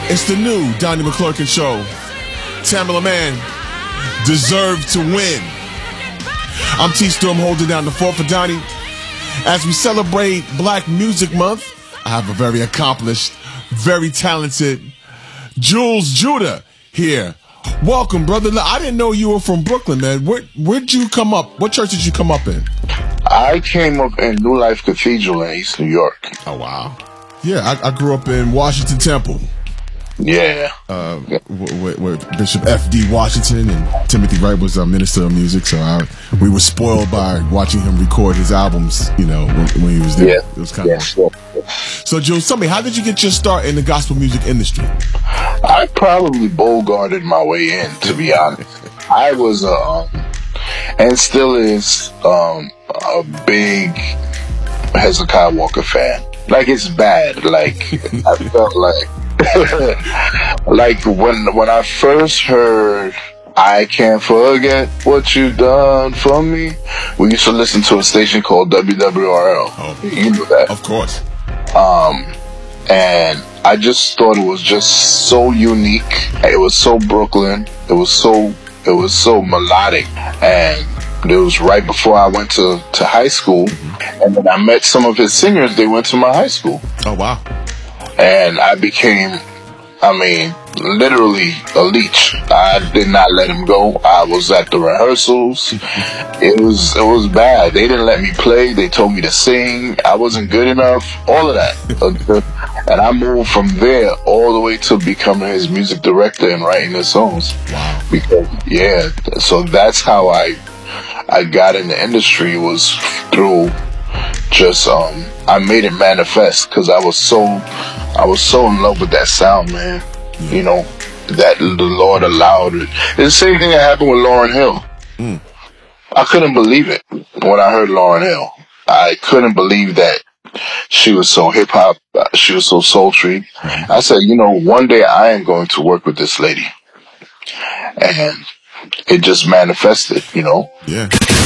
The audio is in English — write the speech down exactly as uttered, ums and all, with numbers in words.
It's the new Donnie McClurkin Show. Tamala Man, deserve to win. I'm T-Storm holding down the fort for Donnie. As we celebrate Black Music Month, I have a very accomplished, very talented Jules Judah here. Welcome, brother. I didn't know you were from Brooklyn, man. Where, where'd you come up? What church did you come up in? I came up in New Life Cathedral in East New York. Oh, wow. Yeah, I, I grew up in Washington Temple. Yeah. Uh, with, with Bishop F D Washington, and Timothy Wright was our minister of music, so I, we were spoiled by watching him record his albums, you know, when, when he was there. Yeah. It was kind yeah. of cool. So, Jules, tell me, how did you get your start in the gospel music industry? I probably bogarted my way in, to be honest. I was, uh, um, and still is, um, a big Hezekiah Walker fan. Like, it's bad. Like, I felt like, like when when I first heard I Can't Forget What You Done For Me, we used to listen to a station called W W R L. Oh, you know that? Of course. Um, and I just thought it was just so unique. It was so Brooklyn. It was so it was so melodic, and it was right before I went to, to high school, mm-hmm. and then I met some of his singers. They went to my high school. Oh, wow. And I became, I mean, literally a leech. I did not let him go. I was at the rehearsals. It was it was bad. They didn't let me play. They told me to sing. I wasn't good enough. All of that. And I moved from there all the way to becoming his music director and writing his songs. Wow. Because, yeah, so that's how I I got in the industry, was through just um I made it manifest because I was so I was so in love with that sound, man. Mm. You know, that the Lord allowed it. It's the same thing that happened with Lauryn Hill. Mm. I couldn't believe it when I heard Lauryn Hill. I couldn't believe that she was so hip hop. She was so sultry. Mm. I said, you know, one day I am going to work with this lady, and it just manifested. You know. Yeah.